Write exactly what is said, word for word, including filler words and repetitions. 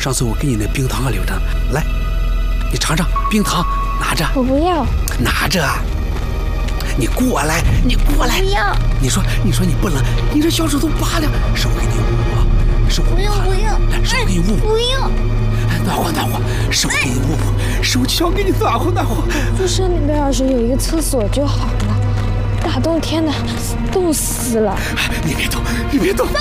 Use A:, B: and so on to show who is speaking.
A: 上次我给你那冰糖还留着，来，你尝尝冰糖，拿着。
B: 我不要。
A: 拿着。你过来，你过来。
B: 不要。
A: 你说，你说你不冷，你这小手都拔了，是我给你捂，是我
B: 不用不用，
A: 来，是我给你捂。
B: 不用。
A: 暖和暖和，是我给你捂，手巧给你暖和暖和。
B: 宿舍里边要是有一个厕所就好了，大冬天的，冻死了。
A: 你别动，你别动。